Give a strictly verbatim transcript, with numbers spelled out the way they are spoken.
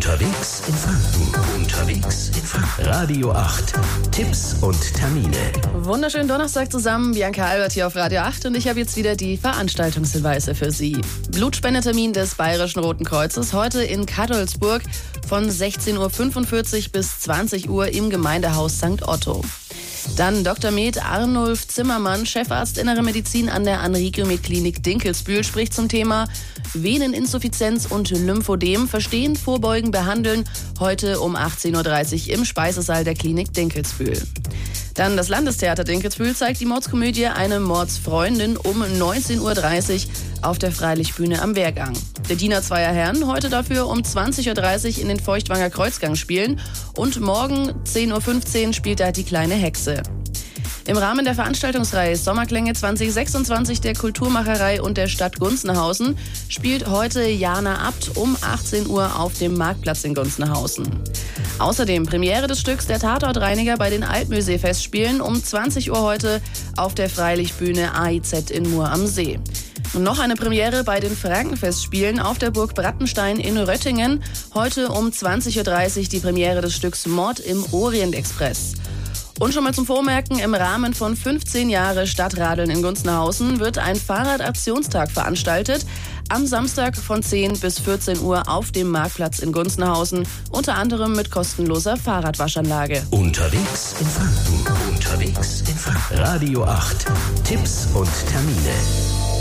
Unterwegs in Franken. Unterwegs in Franken. Radio acht. Tipps und Termine. Wunderschönen Donnerstag zusammen. Bianca Albert hier auf Radio acht und ich habe jetzt wieder die Veranstaltungshinweise für Sie. Blutspendetermin des Bayerischen Roten Kreuzes heute in Cadolzburg von sechzehn Uhr fünfundvierzig bis zwanzig Uhr im Gemeindehaus Sankt Otto. Dann Doktor Med Arnulf Zimmermann, Chefarzt Innere Medizin an der Anrico-Med-Klinik Dinkelsbühl, spricht zum Thema Veneninsuffizienz und Lymphödem verstehen, vorbeugen, behandeln, heute um achtzehn Uhr dreißig im Speisesaal der Klinik Dinkelsbühl. Dann das Landestheater Dinkelsbühl zeigt die Mordskomödie Eine Mordsfreundin um neunzehn Uhr dreißig auf der Freilichtbühne am Wehrgang. Der Diener zweier Herren heute dafür um zwanzig Uhr dreißig in den Feuchtwanger Kreuzgang spielen und morgen zehn Uhr fünfzehn spielt da die kleine Hexe. Im Rahmen der Veranstaltungsreihe Sommerklänge zwanzig sechsundzwanzig der Kulturmacherei und der Stadt Gunzenhausen spielt heute Jana Abt um achtzehn Uhr auf dem Marktplatz in Gunzenhausen. Außerdem Premiere des Stücks Der Tatortreiniger bei den Altmühlsee-Festspielen um zwanzig Uhr heute auf der Freilichtbühne A I Z in Mur am See. Und noch eine Premiere bei den Frankenfestspielen auf der Burg Brattenstein in Röttingen. Heute um zwanzig Uhr dreißig die Premiere des Stücks Mord im Orientexpress. Und schon mal zum Vormerken, im Rahmen von fünfzehn Jahre Stadtradeln in Gunzenhausen wird ein Fahrradaktionstag veranstaltet. Am Samstag von zehn bis vierzehn Uhr auf dem Marktplatz in Gunzenhausen, unter anderem mit kostenloser Fahrradwaschanlage. Unterwegs in Franken. Unterwegs in Franken. Radio acht. Tipps und Termine.